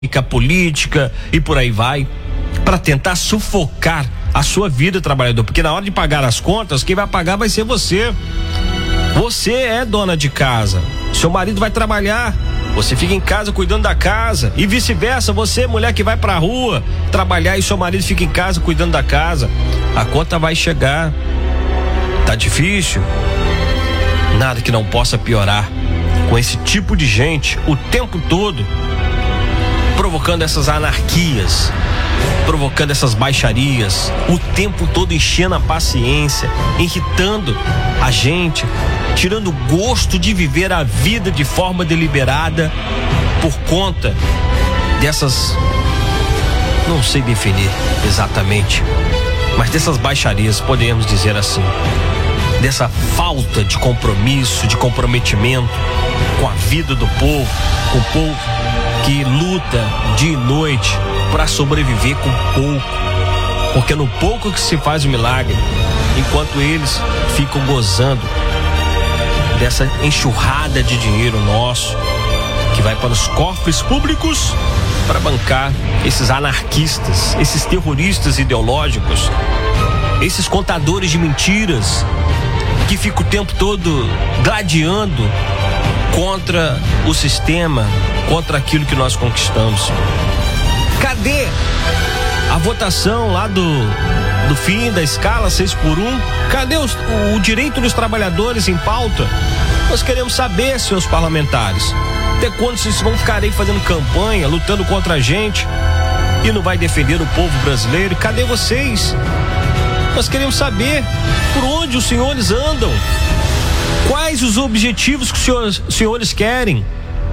política e por aí vai, para tentar sufocar a sua vida, trabalhador, porque na hora de pagar as contas, quem vai pagar vai ser você. Você é dona de casa, seu marido vai trabalhar, você fica em casa cuidando da casa, e vice-versa, você, mulher que vai pra rua trabalhar e seu marido fica em casa cuidando da casa, a conta vai chegar. Tá difícil? Nada que não possa piorar com esse tipo de gente o tempo todo, provocando essas anarquias, provocando essas baixarias, o tempo todo enchendo a paciência, irritando a gente, tirando o gosto de viver a vida de forma deliberada por conta dessas, não sei definir exatamente, mas dessas baixarias, podemos dizer assim, dessa falta de compromisso, de comprometimento com a vida do povo, com o povo que luta dia e noite para sobreviver com pouco, porque no pouco que se faz o milagre, enquanto eles ficam gozando dessa enxurrada de dinheiro nosso que vai para os cofres públicos para bancar esses anarquistas, esses terroristas ideológicos, esses contadores de mentiras que ficam o tempo todo gladiando contra o sistema, contra aquilo que nós conquistamos. Cadê a votação lá do fim da escala 6x1? Cadê o direito dos trabalhadores em pauta? Nós queremos saber, seus parlamentares, até quando vocês vão ficar aí fazendo campanha, lutando contra a gente e não vai defender o povo brasileiro? Cadê vocês? Nós queremos saber por onde os senhores andam, quais os objetivos que os senhores querem.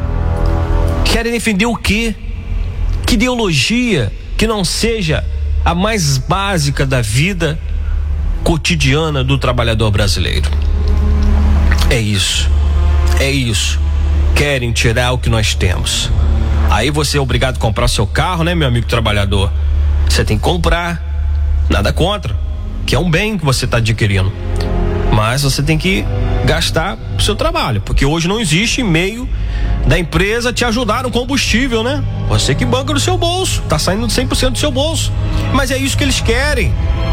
Querem defender o quê? Que ideologia que não seja a mais básica da vida cotidiana do trabalhador brasileiro. É isso. Querem tirar o que nós temos. Aí você é obrigado a comprar seu carro, né, meu amigo trabalhador? Você tem que comprar, nada contra, que é um bem que você está adquirindo, mas você tem que gastar pro seu trabalho, porque hoje não existe meio da empresa te ajudar no combustível, né? Você que banca do seu bolso, tá saindo 100% do seu bolso, mas é isso que eles querem.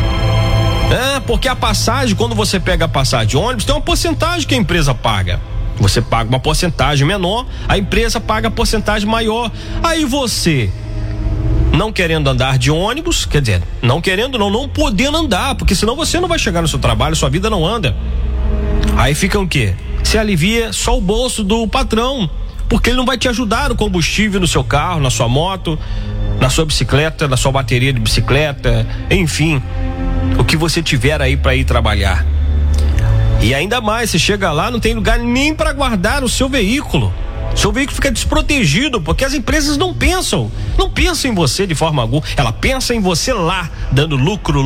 Porque a passagem, quando você pega a passagem de ônibus, tem uma porcentagem que a empresa paga. Você paga uma porcentagem menor, a empresa paga a porcentagem maior. Aí você, não querendo andar de ônibus, quer dizer, não podendo andar, porque senão você não vai chegar no seu trabalho, sua vida não anda. Aí fica o quê? Se alivia só o bolso do patrão, porque ele não vai te ajudar no combustível, no seu carro, na sua moto, na sua bicicleta, na sua bateria de bicicleta, enfim, o que você tiver aí para ir trabalhar. E ainda mais, você chega lá, não tem lugar nem para guardar o seu veículo. Seu veículo fica desprotegido, porque as empresas não pensam em você de forma alguma. Ela pensa em você lá, dando lucro,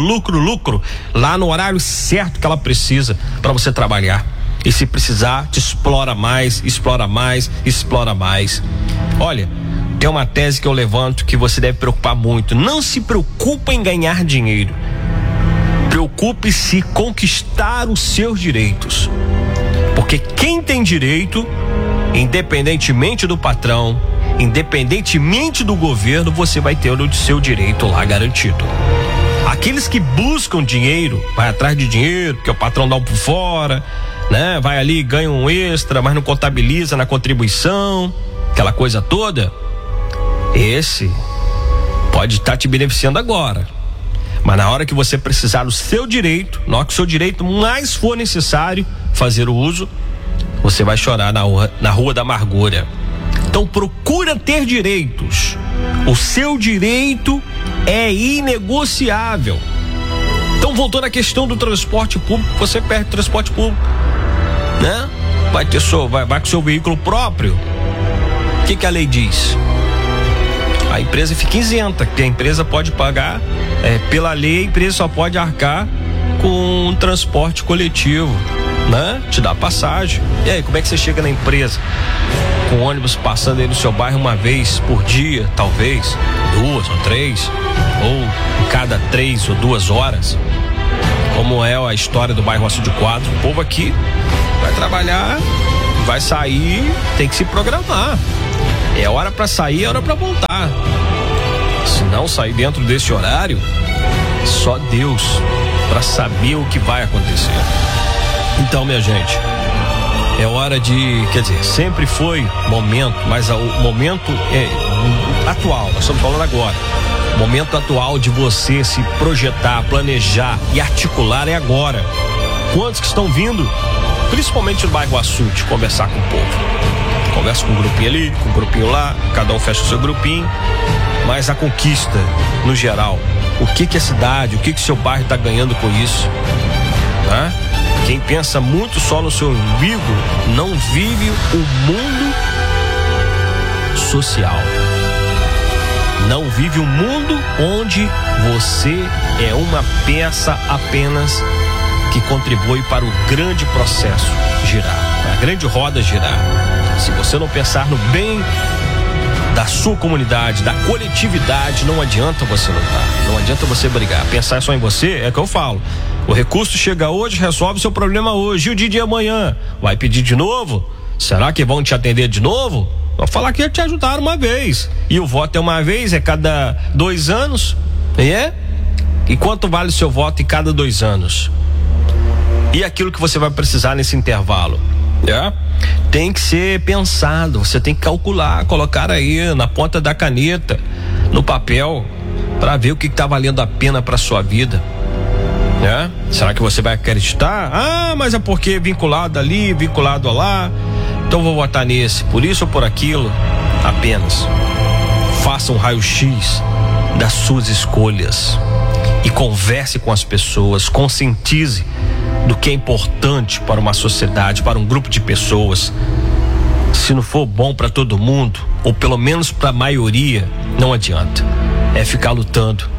lá no horário certo que ela precisa para você trabalhar. E se precisar, te explora mais. Olha, tem uma tese que eu levanto que você deve preocupar muito. Não se preocupa em ganhar dinheiro. Preocupe-se em conquistar os seus direitos. Porque quem tem direito, independentemente do patrão, independentemente do governo, você vai ter o seu direito lá garantido. Aqueles que buscam dinheiro, vai atrás de dinheiro, porque o patrão dá um por fora, né? Vai ali, ganha um extra, mas não contabiliza na contribuição, aquela coisa toda. Esse pode estar te beneficiando agora, mas na hora que você precisar do seu direito, na hora que o seu direito mais for necessário fazer o uso, você vai chorar na rua da amargura. Então procura ter direitos. O seu direito é inegociável. Então, voltando à questão do transporte público, você perde o transporte público, né? Vai com seu veículo próprio. O que a lei diz? A empresa fica isenta, que a empresa pode pagar, pela lei, a empresa só pode arcar com um transporte coletivo, né? Te dá passagem. E aí, como é que você chega na empresa? Com ônibus passando aí no seu bairro uma vez por dia, talvez, 2 ou 3, ou em cada 3 ou 2 horas, como é a história do bairro Açude Quadro. O povo aqui vai trabalhar, vai sair, tem que se programar. É hora para sair, é hora para voltar. Se não sair dentro desse horário, só Deus para saber o que vai acontecer. Então, minha gente, é hora de, sempre foi momento, mas o momento é atual, nós estamos falando agora. O momento atual de você se projetar, planejar e articular é agora. Quantos que estão vindo, principalmente no bairro Açude, conversar com o povo? Conversa com um grupinho ali, com um grupinho lá, cada um fecha o seu grupinho, mas a conquista, no geral, o que a cidade, o que seu bairro está ganhando com isso? Tá? Quem pensa muito só no seu umbigo não vive o mundo social. Não vive um mundo onde você é uma peça apenas que contribui para o grande processo girar, para a grande roda girar. Se você não pensar no bem da sua comunidade, da coletividade, não adianta você lutar, não adianta você brigar. Pensar só em você, é que eu falo. O recurso chega hoje, resolve seu problema hoje. E o de amanhã? Vai pedir de novo? Será que vão te atender de novo? Vou falar que te ajudaram uma vez. E o voto é uma vez, é cada 2 anos. E quanto vale o seu voto em cada 2 anos? E aquilo que você vai precisar nesse intervalo? Tem que ser pensado, você tem que calcular, colocar aí na ponta da caneta, no papel, para ver o que tá valendo a pena para sua vida. Será que você vai acreditar? Mas é porque é vinculado ali, vinculado lá, então vou votar nesse, por isso ou por aquilo. Apenas faça um raio-x das suas escolhas e converse com as pessoas, conscientize do que é importante para uma sociedade, para um grupo de pessoas. Se não for bom para todo mundo, ou pelo menos para a maioria, não adianta. É ficar lutando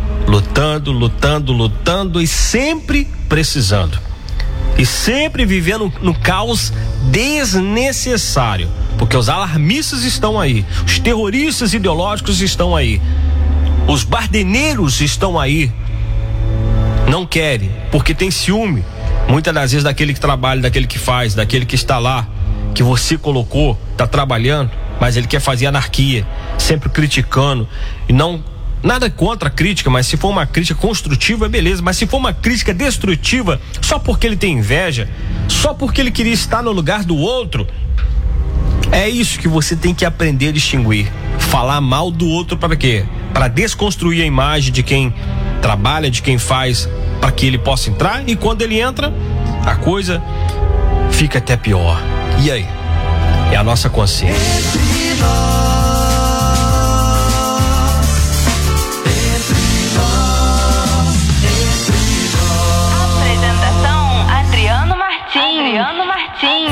e sempre precisando. E sempre vivendo no caos desnecessário. Porque os alarmistas estão aí, os terroristas ideológicos estão aí, os bardeneiros estão aí. Não querem, porque tem ciúme. Muitas das vezes daquele que trabalha, daquele que faz, daquele que está lá, que você colocou, está trabalhando, mas ele quer fazer anarquia, sempre criticando. E não, nada contra a crítica, mas se for uma crítica construtiva, é beleza. Mas se for uma crítica destrutiva, só porque ele tem inveja, só porque ele queria estar no lugar do outro, é isso que você tem que aprender a distinguir. Falar mal do outro para quê? Para desconstruir a imagem de quem trabalha, de quem faz, para que ele possa entrar, e quando ele entra, a coisa fica até pior. E aí? É a nossa consciência.